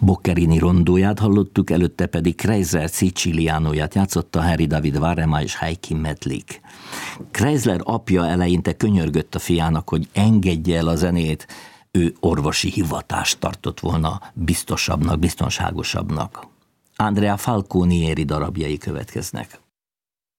Boccherini rondóját hallottuk, előtte pedig Kreisler Siciliánóját játszotta Harry David Varema és Heikki Medlik. Kreisler apja eleinte könyörgött a fiának, hogy engedje el a zenét, ő orvosi hivatást tartott volna biztosabbnak, biztonságosabbnak. Andrea Falconieri darabjai következnek.